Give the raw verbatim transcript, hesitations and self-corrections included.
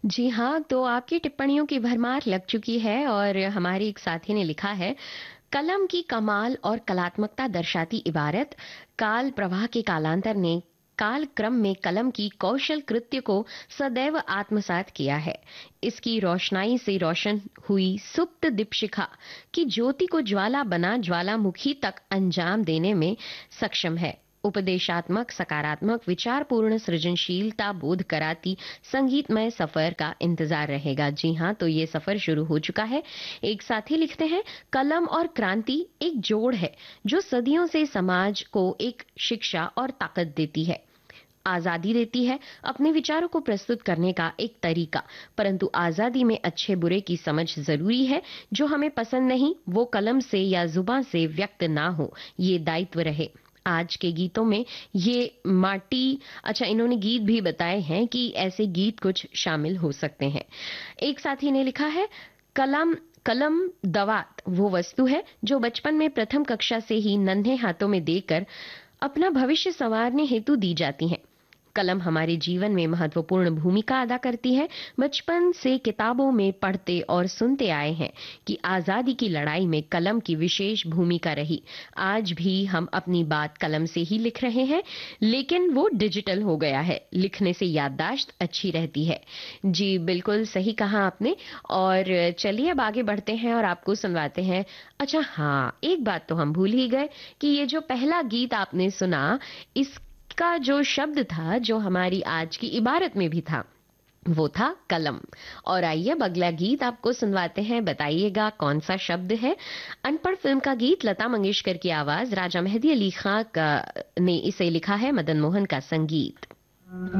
जी हाँ, तो आपकी टिप्पणियों की भरमार लग चुकी है और हमारे एक साथी ने लिखा है, कलम की कमाल और कलात्मकता दर्शाती इबारत, काल प्रवाह के कालांतर ने काल क्रम में कलम की कौशल कृत्य को सदैव आत्मसात किया है। इसकी रोशनाई से रोशन हुई सुप्त दीपशिखा की ज्योति को ज्वाला बना ज्वालामुखी तक अंजाम देने में सक्षम है। उपदेशात्मक, सकारात्मक, विचारपूर्ण, सृजनशीलता बोध कराती संगीतमय सफर का इंतजार रहेगा। जी हाँ, तो ये सफर शुरू हो चुका है। एक साथी लिखते हैं, कलम और क्रांति एक जोड़ है जो सदियों से समाज को एक शिक्षा और ताकत देती है, आजादी देती है, अपने विचारों को प्रस्तुत करने का एक तरीका। परंतु आजादी में अच्छे बुरे की समझ जरूरी है। जो हमें पसंद नहीं वो कलम से या जुबान से व्यक्त ना हो, ये दायित्व रहे। आज के गीतों में ये माटी, अच्छा इन्होंने गीत भी बताए हैं कि ऐसे गीत कुछ शामिल हो सकते हैं। एक साथी ने लिखा है, कलम कलम दवात वो वस्तु है जो बचपन में प्रथम कक्षा से ही नन्हे हाथों में देकर अपना भविष्य संवारने हेतु दी जाती हैं। कलम हमारे जीवन में महत्वपूर्ण भूमिका अदा करती है। बचपन से किताबों में पढ़ते और सुनते आए हैं कि आजादी की लड़ाई में कलम की विशेष भूमिका रही। आज भी हम अपनी बात कलम से ही लिख रहे हैं, लेकिन वो डिजिटल हो गया है। लिखने से याददाश्त अच्छी रहती है। जी बिल्कुल सही कहा आपने। और चलिए अब आगे बढ़ते हैं और आपको सुनवाते हैं। अच्छा हाँ, एक बात तो हम भूल ही गए कि ये जो पहला गीत आपने सुना, इस का जो शब्द था जो हमारी आज की इबारत में भी था, वो था कलम। और आइए अब अगला गीत आपको सुनवाते हैं, बताइएगा कौन सा शब्द है। अनपढ़ फिल्म का गीत, लता मंगेशकर की आवाज, राजा मेहदी अली खां का ने इसे लिखा है, मदन मोहन का संगीत।